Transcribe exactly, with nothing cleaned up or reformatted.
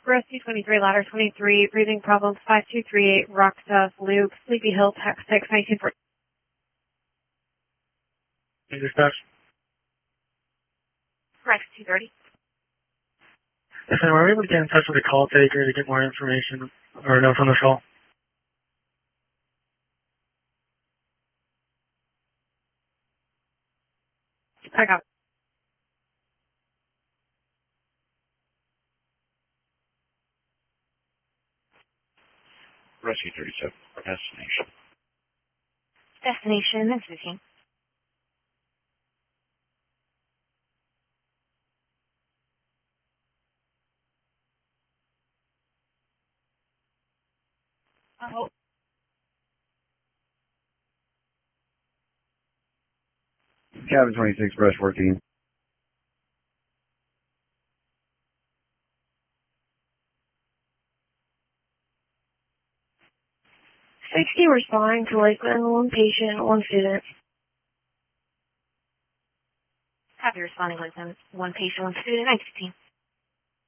Rescue twenty-three, ladder twenty-three, breathing problems, five two three eight, rock stuff, loop, Sleepy Hill, Tech six, nineteen forty. Dispatch. Rex two thirty. Yes, and were we able to get in touch with the call taker to get more information or notes on the call? I got it. Rescue thirty-seven, destination. Destination, that's fifteen. Oh. Cabin twenty-six, brush fourteen. sixty responding to Lakeland, one patient, one student. Happy responding Lakeland, one patient, one student, nine fifteen.